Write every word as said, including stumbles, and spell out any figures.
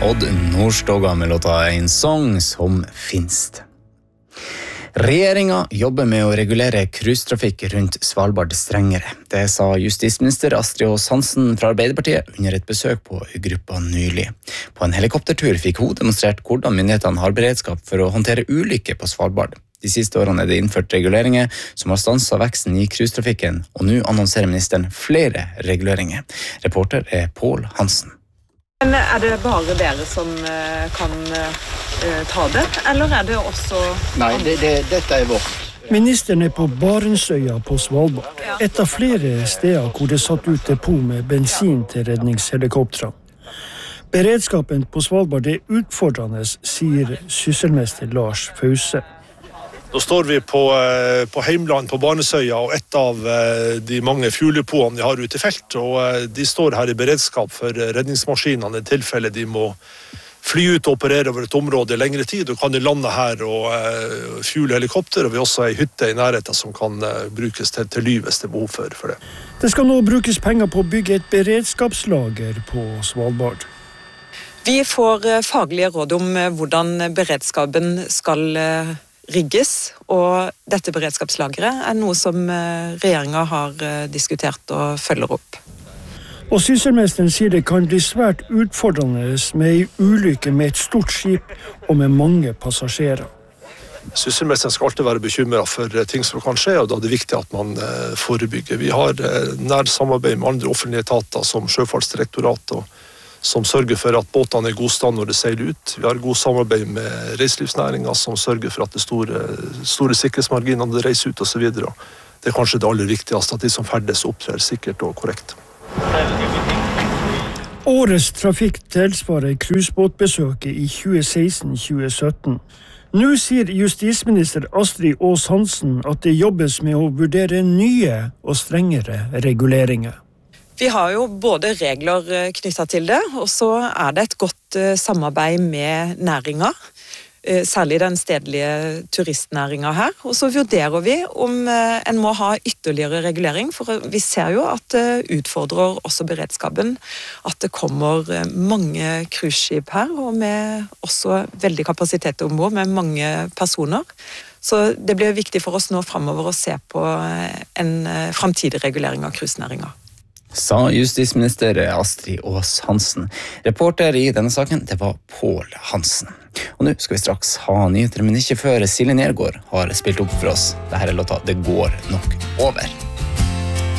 Odd Nordstoga med låta En sång som finst. Regjeringa jobber med å regulere cruisetrafikk rundt Svalbard strengere. Det sa justisminister Astrid Aas Hansen fra Arbeiderpartiet under et besøk på øygruppa nylig. På en helikoptertur fikk hun demonstrert hvordan myndighetene har beredskap for å håndtere ulykker på Svalbard. De siste årene er det innført reguleringer som har stanset veksten i cruisetrafikken, og nå annonserer ministeren flere reguleringer. Reporter er Pål Hansen. Men er det bare dere som kan ta det, eller er det også... Nei, det, det, dette er vårt. Ministeren er på Barentsøya på Svalbard. Et av flere steder hvor det satt ut depot med bensin til redningshelikoptrene. Beredskapen på Svalbard er utfordrende, sier sysselmester Lars Fause. Nå står vi på, på Heimland på Barentsøya, og et av de mange fugldepoene vi har ute i felt, og de står her i beredskap for redningsmaskinene i tilfelle de må fly ut og operere over et område i lengre tid, og kan de lande her og fuglehelikopter, og vi også har en hytte i nærheten som kan brukes til, til liv hvis det er behov for, for det. Det skal nå brukes penger på å bygge et beredskapslager på Svalbard. Vi får faglige råd om hvordan beredskapen skal rigges, og dette beredskapslageret er noe som regjeringen har diskutert og følger opp. Og sysselmesteren sier det kan bli svært utfordrende med en ulykke med et stort skip og med mange passasjerer. Sysselmesteren skal alltid være bekymret for ting som kan skje, og da er det viktig at man forebygger. Vi har nær samarbeid med andre offentlige etater som Sjøfartsdirektoratet, som sørger for at båtene er i god stand når det seiler ut. Vi har god samarbeid med reiselivsnæringen som sørger for at det store, store sikkerhetsmarginene det reiser ut og så videre. Det er kanskje det aller viktigste, at de som ferdes opptrer sikkert og korrekt. Årets trafikk tilsvarer cruisebåtbesøket i tjue seksten til tjue sytten. Nå sier justisminister Astrid Aas Hansen at det jobbes med å vurdere nye og strengere reguleringer. Vi har jo både regler knyttet til det, og så er det et godt samarbeid med næringen, særlig den stedlige turistnæringen her. Og så vurderer vi om en må ha ytterligere regulering, for vi ser jo at det utfordrer også beredskapen, at det kommer mange cruiseskip her, og med også veldig kapasitet ombord, med mange personer. Så det blir viktig for oss nå fremover å se på en fremtidig regulering av cruisenæringen. Sa justisminister Astrid Aas Hansen. Reporter i denne saken, det var Pål Hansen. Og nå skal vi straks ha nyheter, men ikke før Silje Nergård har spilt opp for oss. Dette er låta Det går nok over.